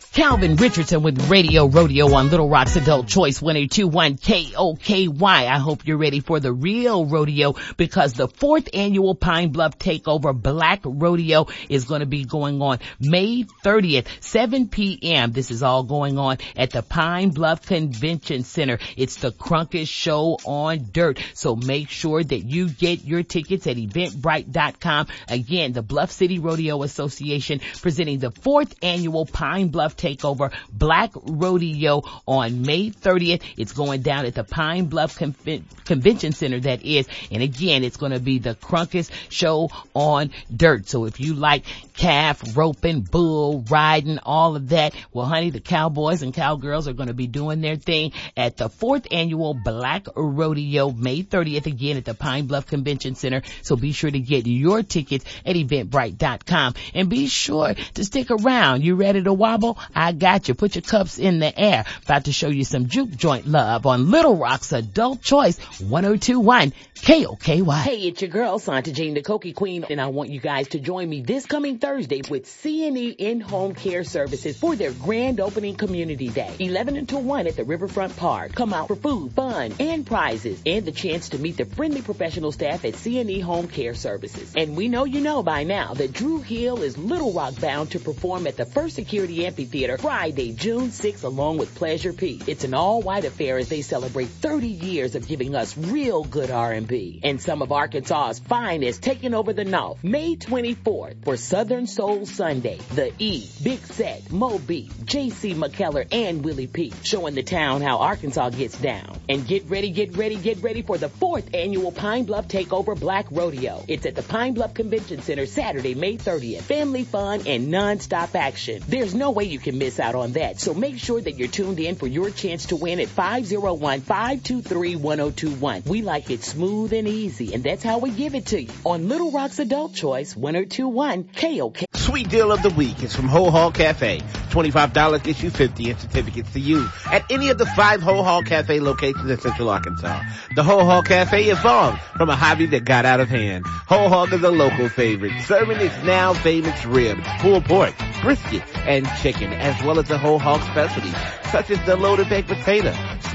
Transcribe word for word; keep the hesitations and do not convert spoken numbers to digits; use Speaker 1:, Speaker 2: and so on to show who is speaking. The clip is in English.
Speaker 1: Calvin Richardson with Radio Rodeo on Little Rock's Adult Choice one oh two point one K O K Y. I hope you're ready for the real rodeo because the fourth annual Pine Bluff Takeover Black Rodeo is going to be going on May thirtieth, seven p.m. This is all going on at the Pine Bluff Convention Center. It's the Crunkest Show on Dirt. So make sure that you get your tickets at eventbrite dot com. Again, the Bluff City Rodeo Association presenting the fourth annual Pine Bluff Takeover Black Rodeo on May thirtieth. It's going down at the Pine Bluff Conven- Convention Center, that is. And again, it's going to be the Crunkest Show on Dirt. So if you like calf roping, bull riding, all of that, well, honey, the cowboys and cowgirls are going to be doing their thing at the fourth annual Black Rodeo, May thirtieth, again at the Pine Bluff Convention Center. So be sure to get your tickets at eventbrite dot com and be sure to stick around. You ready to wobble? I got you. Put your cups in the air. About to show you some juke joint love on Little Rock's Adult Choice one oh two point one K O K Y. Hey, it's your girl, Santa Jean, the Cokie Queen, and I want you guys to join me this coming Thursday with C and E In-Home Care Services for their grand opening community day, eleven until one at the Riverfront Park. Come out for food, fun, and prizes, and the chance to meet the friendly professional staff at C and E Home Care Services. And we know you know by now that Drew Hill is Little Rock bound to perform at the First Security Amphitheater Friday, June sixth, along with Pleasure P. It's an all-white affair as they celebrate thirty years of giving us real good R and B. And some of Arkansas's finest taking over the North. May twenty-fourth for Southern Soul Sunday. The E, Big Set, Moby, J C McKellar, and Willie P. showing the town how Arkansas gets down. And get ready, get ready, get ready for the fourth annual Pine Bluff Takeover Black Rodeo. It's at the Pine Bluff Convention Center Saturday, May thirtieth. Family fun and non-stop action. There's no way you can miss out on that. So make sure that you're tuned in for your chance to win at five oh one, five two three, one oh two one. We like it smooth and easy, and that's how we give it to you on Little Rock's Adult Choice one oh two point one K O K.
Speaker 2: Sweet deal of the week is from Ho Hall Cafe. twenty-five dollars gets you fifty in certificates to use at any of the five Ho Hall Cafe locations in Central Arkansas. The Ho Hall Cafe evolved from a hobby that got out of hand. Ho Hall is a local favorite, serving its now famous ribs, pulled pork, brisket, and chicken, as well as the Ho Hall specialties, such as the loaded baked potato,